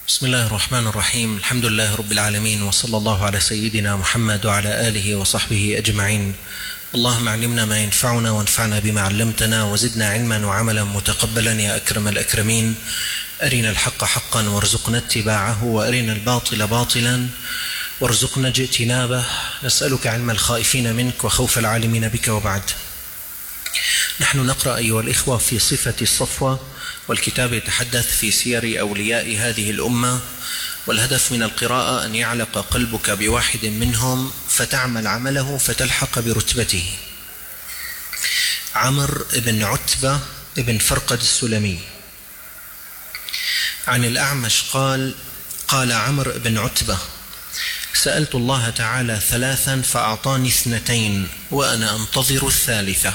بسم الله الرحمن الرحيم. الحمد لله رب العالمين، وصلى الله على سيدنا محمد وعلى آله وصحبه أجمعين. اللهم علمنا ما ينفعنا وانفعنا بما علمتنا وزدنا علما وعملا متقبلا يا أكرم الأكرمين. أرنا الحق حقا وارزقنا اتباعه، وأرنا الباطل باطلا وارزقنا اجتنابه. نسألك علم الخائفين منك وخوف العالمين بك، وبعد. نحن نقرأ أيها الإخوة في صفة الصفوة، والكتاب يتحدث في سير أولياء هذه الأمة، والهدف من القراءة أن يعلق قلبك بواحد منهم فتعمل عمله فتلحق برتبته. عمرو بن عتبة بن فرقد السلمي عن الأعمش قال عمرو بن عتبة: سألت الله تعالى ثلاثا فأعطاني 2 وأنا أنتظر الثالثة.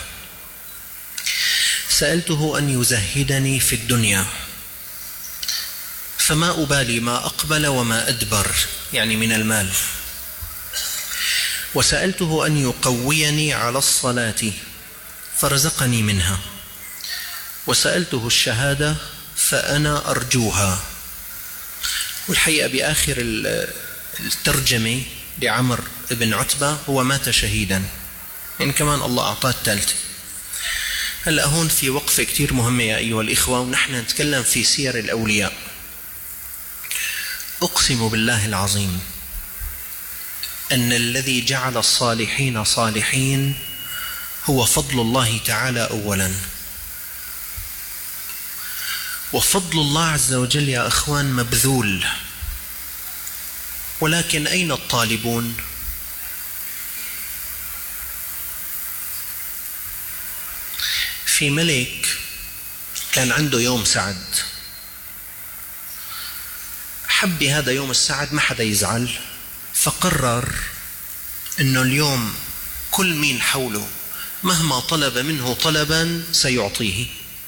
سألته أن يزهدني في الدنيا فما أبالي ما أقبل وما أدبر، يعني من المال. وسألته أن يقويني على الصلاة فرزقني منها. وسألته الشهادة فأنا أرجوها. والحقيقة بآخر الترجمة لعمرو بن عتبة هو مات شهيدا، يعني كمان الله أعطاه الثالثة. هلأ هون في وقفة كتير مهمة يا أيها الإخوة، ونحن نتكلم في سير الأولياء. أقسم بالله العظيم أن الذي جعل الصالحين صالحين هو فضل الله تعالى أولا. وفضل الله عز وجل يا أخوان مبذول، ولكن أين الطالبون؟ في ملك كان عنده يوم سعد، حب بهذا يوم السعد ما حدا يزعل، فقرر أنه اليوم كل مين حوله مهما طلب منه طلبا سيعطيه.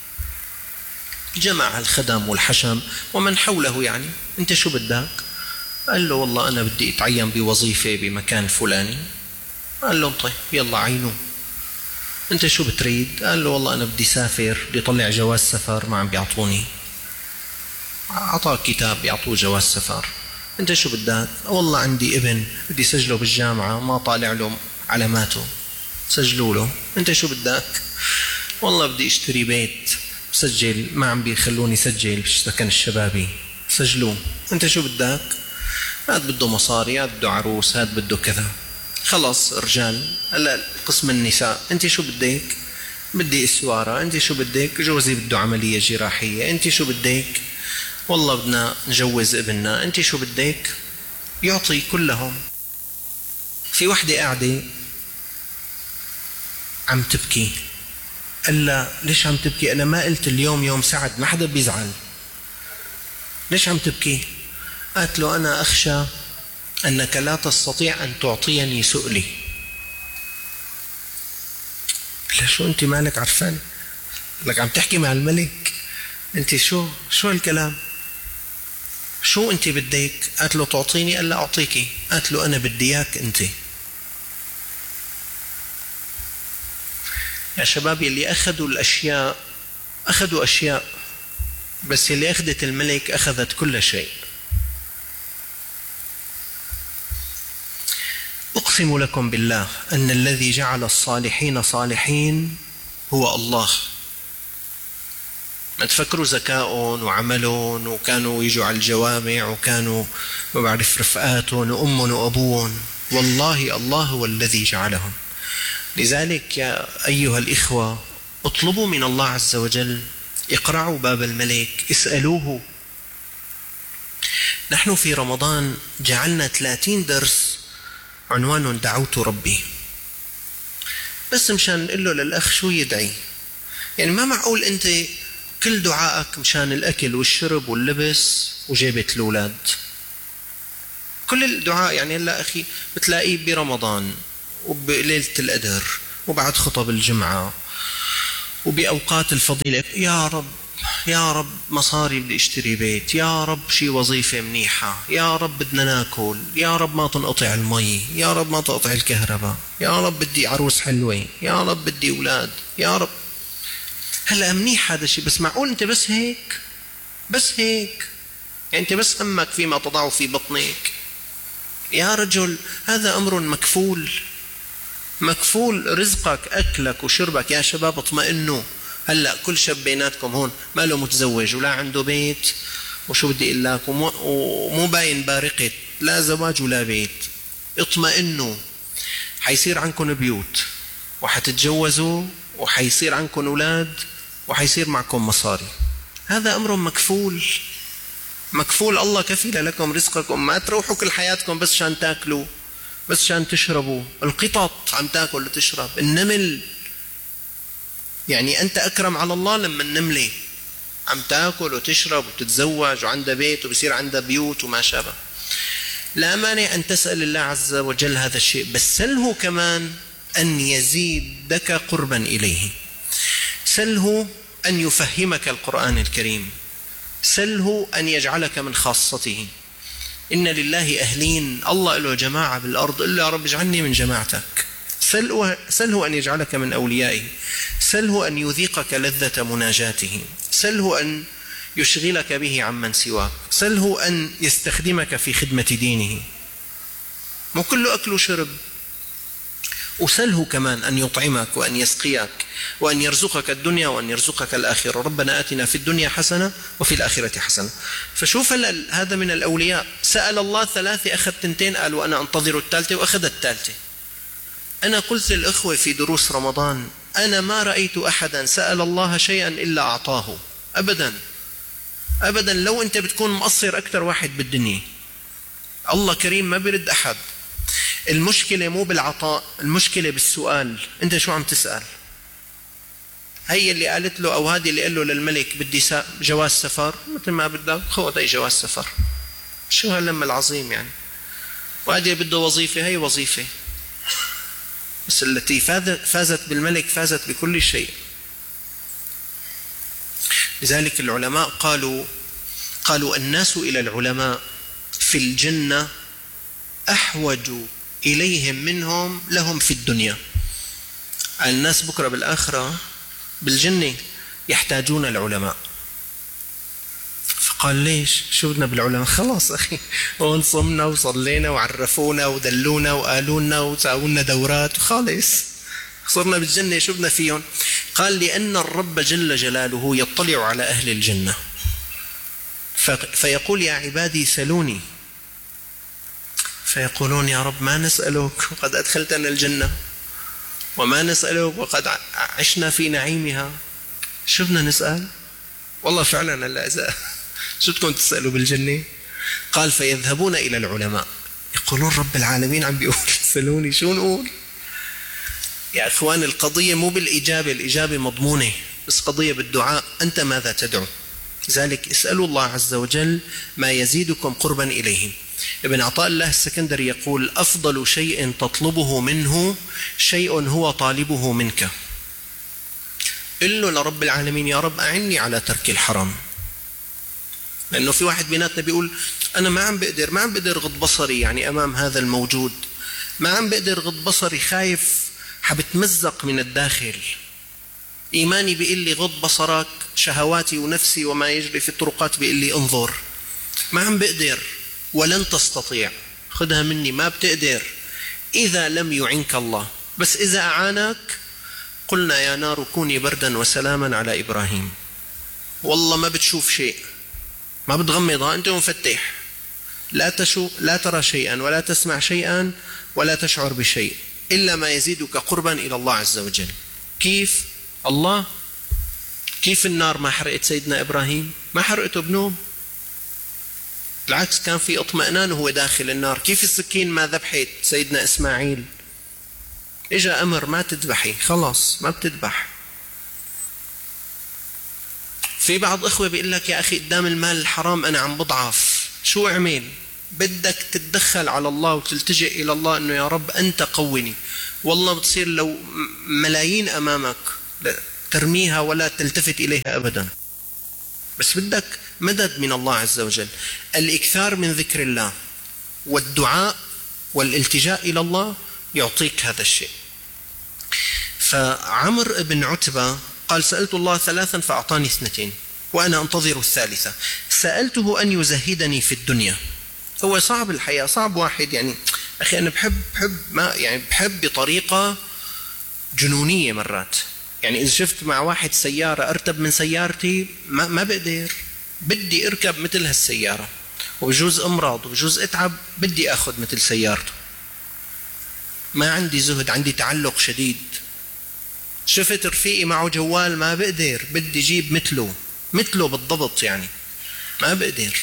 جمع الخدم والحشم ومن حوله، يعني أنت شو بدك؟ قال له والله أنا بدي أتعين بوظيفة بمكان فلاني. قال له طيب يلا عينه. أنت شو بتريد؟ قال له والله أنا بدي سافر، بدي طلع جواز سفر ما عم بيعطوني. أعطاه كتاب بيعطوه جواز سفر. أنت شو بدك؟ والله عندي ابن بدي سجله بالجامعة ما طالع له علاماته، سجلوا له. أنت شو بدك؟ والله بدي اشتري بيت سجل ما عم بيخلوني سجل بالسكن الشبابي، سجلوه. أنت شو بدك؟ هاد بده مصاري، هاد بده عروس، هاد بده كذا. خلص رجال. هلا قسم النساء، أنت شو بدك؟ بدي إسوارة. أنت شو بدك؟ جوزي بده عملية جراحية. أنت شو بدك؟ والله بدنا نجوز ابننا. أنت شو بدك؟ يعطي كلهم. في وحدة قاعدة عم تبكي. قال لا ليش عم تبكي؟ أنا ما قلت اليوم يوم سعد ما حدا بيزعل، ليش عم تبكي؟ قالت له أنا أخشى أنك لا تستطيع أن تعطيني سؤلي. شو أنت مالك عرفان؟ لك عم تحكي مع الملك، أنت شو الكلام؟ شو أنت بدك؟ قالت له تعطيني. قال لا أعطيكي. قالت له أنا بدي إياك أنت. يا شباب اللي أخذوا الأشياء أخذوا أشياء، بس اللي أخذت الملك أخذت كل شيء. أقسم لكم بالله أن الذي جعل الصالحين صالحين هو الله. ما تفكروا ذكاء وعملون وكانوا يجوا على الجوامع وكانوا ما بعرف رفقاتهم وأمهم وأبوهم. والله الله هو الذي جعلهم. لذلك يا أيها الإخوة اطلبوا من الله عز وجل، اقرعوا باب الملك، اسألوه. نحن في رمضان جعلنا 30 درس عنوان دعوت ربي، بس مشان نقول له للأخ شو يدعي. يعني ما معقول أنت كل دعائك مشان الأكل والشرب واللبس وجيبة الأولاد. كل الدعاء يعني هلا أخي بتلاقيه برمضان وبليلة القدر وبعد خطب الجمعة وبأوقات الفضيلة، يا رب يا رب مصاري بدي اشتري بيت، يا رب شي وظيفة منيحة، يا رب بدنا ناكل، يا رب ما تنقطع المي، يا رب ما تقطع الكهرباء، يا رب بدي عروس حلوة، يا رب بدي أولاد، يا رب. هلا منيح هذا الشيء، بس معقول أنت بس هيك يعني أنت بس همك فيما تضع في بطنك. يا رجل هذا أمر مكفول، مكفول رزقك أكلك وشربك. يا شباب اطمئنوا، هلأ كل شاب بيناتكم هون ما له متزوج ولا عنده بيت، وشو بدي اقول لك، ومو باين بارقة لا زواج ولا بيت. اطمئنوا، حيصير عنكم بيوت وحتتجوزوا وحيصير عنكم أولاد وحيصير معكم مصاري. هذا أمر مكفول، مكفول. الله كفيل لكم رزقكم. ما تروحوا كل حياتكم بس شان تاكلوا، بس شان تشربوا. القطط عم تاكل وتشرب، النمل. يعني أنت أكرم على الله لما النملة عم تاكل وتشرب وتتزوج وعندها بيت وبصير عندها بيوت وما شابه. لا مانع أن تسأل الله عز وجل هذا الشيء، بس سله كمان أن يزيدك قربا إليه. سله أن يفهمك القرآن الكريم، سله أن يجعلك من خاصته. إن لله أهلين، الله له جماعة بالأرض، قل له يا رب اجعلني من جماعتك. سله أن يجعلك من أوليائه، سله أن يذيقك لذة مناجاته، سله أن يشغلك به عمن سواك، سله أن يستخدمك في خدمة دينه، مو كله أكل وشرب. وسله كمان أن يطعمك وأن يسقيك وأن يرزقك الدنيا وأن يرزقك الآخرة. ربنا آتنا في الدنيا حسنة وفي الآخرة حسنة. فشوف هذا من الأولياء، سأل الله 3 أخذ 2، قال وأنا أنتظر الثالثة وأخذ الثالثة. أنا قلت للإخوة في دروس رمضان، أنا ما رأيت أحدا سأل الله شيئا إلا أعطاه، أبدا أبدا. لو أنت بتكون مقصر أكثر واحد بالدنيا، الله كريم ما بيرد أحد. المشكلة مو بالعطاء، المشكلة بالسؤال. أنت شو عم تسأل؟ هي اللي قالت له، أو هذه اللي قال له للملك بدي جواز سفر، مثل ما بدك خذ أي جواز سفر. شو هاللم العظيم يعني؟ وهذه بده وظيفة، هي وظيفة. بس التي فازت بالملك فازت بكل شيء. لذلك العلماء قالوا الناس إلى العلماء في الجنة أحوج إليهم منهم لهم في الدنيا. الناس بكرة بالآخرة بالجنة يحتاجون العلماء. فقال ليش؟ شو بدنا بالعلماء؟ خلاص أخي، هون صمنا وصلينا وعرفونا ودلونا وقالونا وساونا دورات وخالص صرنا بالجنة، شو بدنا فيهم؟ قال لأن الرب جل جلاله يطلع على أهل الجنة فيقول يا عبادي سلوني، فيقولون يا رب ما نسألك وقد أدخلتنا الجنة، وما نسألك وقد عشنا في نعيمها، شو بدنا نسأل؟ والله فعلا هلا إذا شو بدكم تسألوا بالجنة؟ قال فيذهبون إلى العلماء يقولون رب العالمين عم بيقول سلوني، شو نقول؟ يا إخوان القضية مو بالإجابة، الإجابة مضمونة، بس قضية بالدعاء. أنت ماذا تدعو؟ لذلك اسألوا الله عز وجل ما يزيدكم قربا إليه. ابن عطاء الله السكندري يقول أفضل شيء تطلبه منه شيء هو طالبه منك. قل له لرب العالمين يا رب أعني على ترك الحرام. لأنه في واحد بيناتنا بيقول أنا ما عم بقدر غض بصري يعني أمام هذا الموجود، ما عم بقدر غض بصري، خايف حبتمزق من الداخل، إيماني بيقول لي غض بصرك، شهواتي ونفسي وما يجري في الطرقات بيقول لي انظر، ما عم بقدر. ولن تستطيع، خذها مني، ما بتقدر إذا لم يعنك الله. بس إذا أعانك قلنا يا نار كوني بردا وسلاما على إبراهيم. والله ما بتشوف شيء، ما بتغمضها، أنت مفتح، لا ترى شيئا ولا تسمع شيئا ولا تشعر بشيء إلا ما يزيدك قربا إلى الله عز وجل. كيف؟ الله كيف النار ما حرقت سيدنا إبراهيم؟ ما حرقته بنوم، بالعكس كان في اطمئنان وهو داخل النار. كيف السكين ما ذبحت سيدنا إسماعيل؟ إجا أمر ما تذبحي، خلاص ما بتذبح. في بعض إخوة بيقول لك يا أخي قدام المال الحرام أنا عم بضعف، شو أعمل؟ بدك تتدخل على الله وتلتجئ إلى الله أنه يا رب أنت قوني. والله بتصير لو ملايين أمامك ترميها ولا تلتفت إليها أبدا، بس بدك مدد من الله عز وجل. الإكثار من ذكر الله والدعاء والالتجاء إلى الله يعطيك هذا الشيء. فعمر بن عتبة قال سألت الله 3 فأعطاني 2. وأنا أنتظر الثالثة. سألته أن يزهدني في الدنيا. هو صعب الحياة، صعب واحد يعني أخي أنا بحب بطريقة جنونية مرات. يعني إذا شفت مع واحد سيارة أرتب من سيارتي ما بقدر، بدي أركب مثل هالسيارة، وبجوز أمراض وبجوز أتعب، بدي أخذ مثل سيارته. ما عندي زهد، عندي تعلق شديد. شفت رفيقي معه جوال ما بقدر، بدي جيب مثله بالضبط، يعني ما بقدر.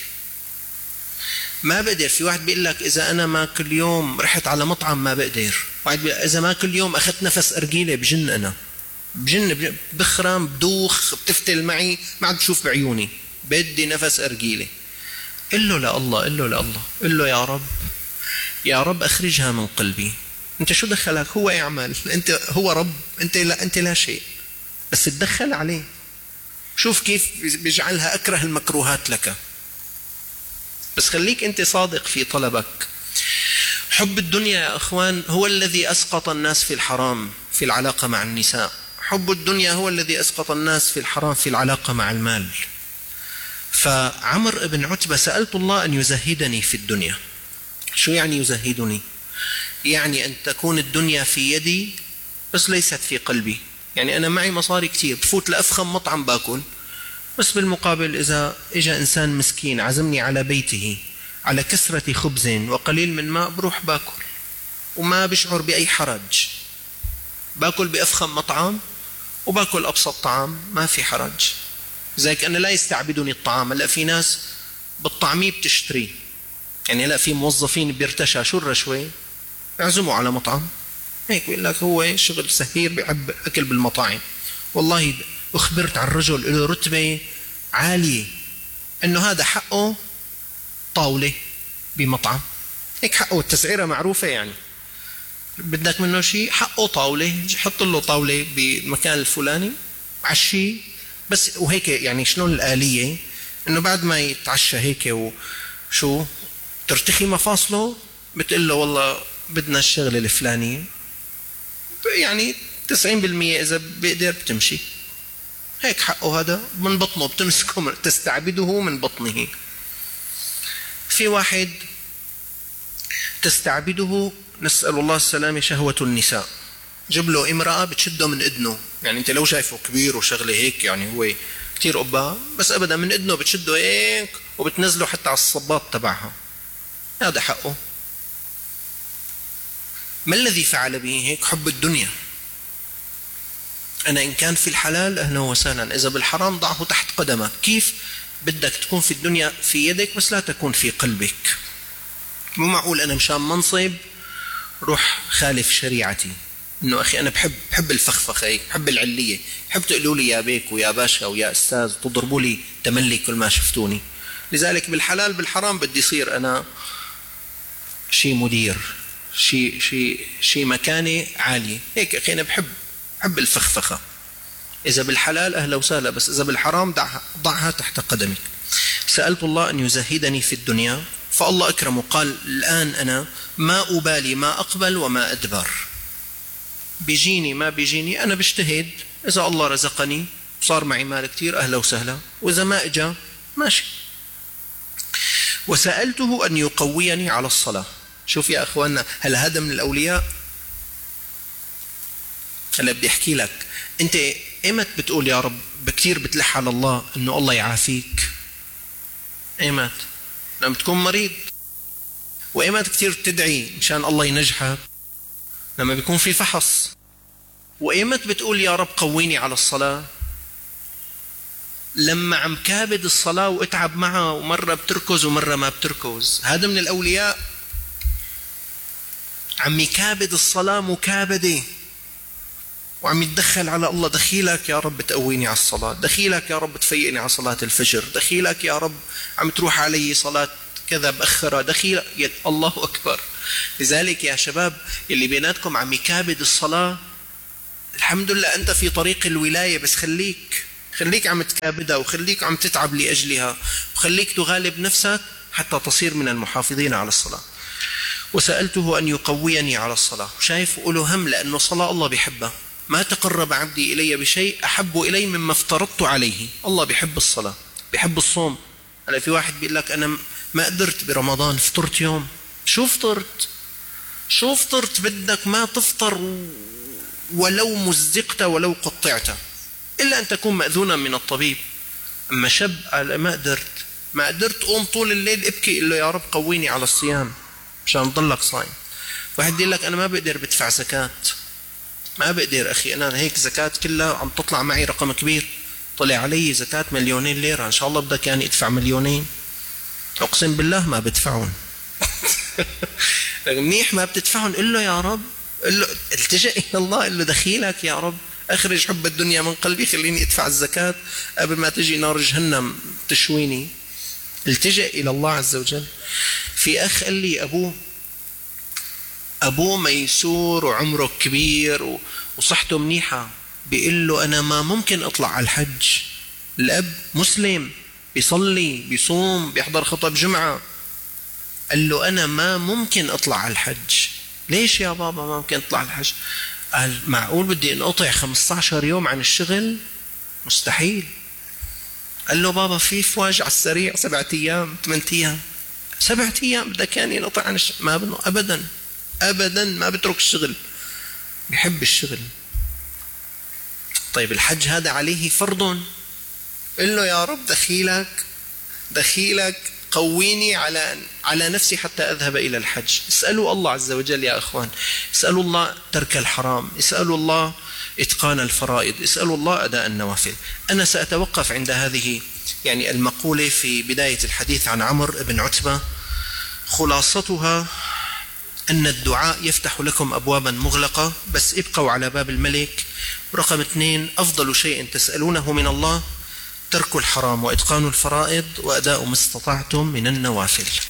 في واحد بيقول لك إذا أنا ما كل يوم رحت على مطعم ما بقدر. واحد إذا ما كل يوم أخذت نفس أرجيلة بجن، أنا بجن، بخرم، بدوخ، بتفتل معي، ما عاد بشوف بعيوني، بدي نفس أرجيلة. قل له لله، قل له يا رب أخرجها من قلبي. أنت شو دخلك؟ هو يعمل، أنت هو رب، أنت لا شيء، بس تدخل عليه. شوف كيف بيجعلها أكره المكروهات لك، بس خليك أنت صادق في طلبك. حب الدنيا يا أخوان هو الذي أسقط الناس في الحرام في العلاقة مع النساء. حب الدنيا هو الذي أسقط الناس في الحرام في العلاقة مع المال. فعمر بن عتبة سألت الله أن يزهدني في الدنيا. شو يعني يزهدني؟ يعني أن تكون الدنيا في يدي بس ليست في قلبي. يعني أنا معي مصاري كتير، بفوت لأفخم مطعم باكل، بس بالمقابل إذا إجا إنسان مسكين عزمني على بيته على كسرة خبز وقليل من ماء، بروح باكل وما بشعر بأي حرج. باكل بأفخم مطعم وباكل أبسط طعام، ما في حرج. زيك أنا لا يستعبدني الطعام. هلا في ناس بالطعمية بتشتري، يعني هلا في موظفين بيرتشى شو الرشوة، يعزموا على مطعم هيك، بيقول لك هو شغل سهير بيحب أكل بالمطاعم. والله أخبرت عن رجل له رتبة عالية إنه هذا حقه طاولة بمطعم، هيك حقه، التسعيرة معروفة، يعني بدك منه شيء حقه طاولة، حط له طاولة بالمكان الفلاني عشي بس. وهيك يعني شلون الآلية إنه بعد ما يتعشى هيك وشو ترتخي مفاصله، بتقول له والله بدنا الشغلة الفلانية، يعني 90% إذا بيقدر بتمشي. هيك حقه، هذا من بطنه بتمسكه، تستعبده من بطنه. في واحد تستعبده، نسأل الله السلامة، شهوة النساء. جب له امرأة بتشده من إذنه، يعني أنت لو شايفه كبير وشغله هيك، يعني هو كتير قبعة، بس أبدا من إذنه بتشده هيك وبتنزله حتى على الصباط تبعها، هذا حقه. ما الذي فعل به هيك؟ حب الدنيا. أنا إن كان في الحلال أهلا وسهلا، إذا بالحرام ضعه تحت قدمك. كيف بدك تكون في الدنيا في يدك بس لا تكون في قلبك؟ مو معقول أنا مشان منصب روح خالف شريعتي. إنه أخي أنا بحب الفخفخة، بحب العلية، بحب تقولوا لي يا بيك ويا باشا ويا أستاذ، تضربوا لي تملي كل ما شفتوني. لذلك بالحلال بالحرام بدي يصير أنا شيء مدير، شيء مكانة عالية. هيك أخي أنا بحب الفخفخة. إذا بالحلال أهلا وسهلا، بس إذا بالحرام ضعها تحت قدمك. سألت الله أن يزهدني في الدنيا، فالله أكرمه قال الآن أنا ما أبالي ما أقبل وما أدبر، بيجيني ما بيجيني أنا بجتهد. إذا الله رزقني صار معي مال كتير أهلا وسهلا، وإذا ما إجا ماشي. وسألته أن يقويني على الصلاة. شوف يا أخواننا، هل هذا من الأولياء؟ هلا بدي أحكي لك، أنت إيمت بتقول يا رب بكتير بتلح على الله أنه الله يعافيك؟ إيمت لما تكون مريض؟ وإيمت كتير بتدعي مشان الله ينجحك لما بيكون في فحص؟ وإيمت بتقول يا رب قويني على الصلاة لما عم كابد الصلاة واتعب معها ومرة بتركز ومرة ما بتركز؟ هذا من الأولياء، عم يكابد الصلاة مكابدة وعم يتدخل على الله. دخيلك يا رب تقويني على الصلاة، دخيلك يا رب تفيقني على صلاة الفجر، دخيلك يا رب عم تروح علي صلاة كذا بأخرها، دخيلك الله أكبر. لذلك يا شباب اللي بيناتكم عم يكابد الصلاة، الحمد لله أنت في طريق الولاية، بس خليك عم تكابدها، وخليك عم تتعب لأجلها، وخليك تغالب نفسك حتى تصير من المحافظين على الصلاة. وسألته أن يقويني على الصلاة. شايف؟ قوله هم، لأنه صلاة الله بيحبها. ما تقرب عبدي إلي بشيء أحب إلي مما افترضت عليه. الله بيحب الصلاة، بيحب الصوم. هلا في واحد بيقول لك أنا ما قدرت برمضان، فطرت يوم. شو فطرت بدك ما تفطر ولو مزقت ولو قطعت، إلا أن تكون مأذونا من الطبيب. أما شاب قال ما قدرت قوم طول الليل ابكي، إلا يا رب قويني على الصيام مشان ضلك صايم. واحد يقول لك أنا ما بقدر بدفع زكاة، ما بقدر أخي، أنا هيك زكاة كلها عم تطلع معي رقم كبير، طلع علي زكاة 2,000,000 ليرة، إن شاء الله بدك يعني ادفع 2,000,000. أقسم بالله ما بدفعون. منيح ما بتدفعون، قل له يا رب، قل له التجأ إلى الله، قل له دخيلك يا رب، أخرج حب الدنيا من قلبي، خليني أدفع الزكاة قبل ما تجي نار جهنم تشويني. التجأ إلى الله عز وجل. في أخ قال لي أبوه ميسور وعمره كبير وصحته منيحة، بيقول له أنا ما ممكن أطلع على الحج. الأب مسلم بيصلي بيصوم بيحضر خطب جمعة، قال له أنا ما ممكن أطلع على الحج. ليش يا بابا ما ممكن أطلع على الحج؟ قال معقول بدي انقطع 15 يوم عن الشغل؟ مستحيل. قال له بابا في فواج على السريع 7 أيام 8 أيام، 7 أيام بدك يعني ينقطع عن الشغل؟ ما بنو أبدا ما بترك الشغل، بيحب الشغل. طيب الحج هذا عليه فرض، قل له يا رب دخيلك قويني على نفسي حتى أذهب إلى الحج. اسألوا الله عز وجل يا أخوان، اسألوا الله ترك الحرام، اسألوا الله إتقان الفرائض، اسألوا الله أداء النوافل. أنا سأتوقف عند هذه يعني المقولة في بداية الحديث عن عمرو بن عتبة. خلاصتها أن الدعاء يفتح لكم أبوابا مغلقة، بس ابقوا على باب الملك. رقم 2، أفضل شيء تسألونه من الله ترك الحرام وإتقان الفرائض وأداء ما استطعتم من النوافل.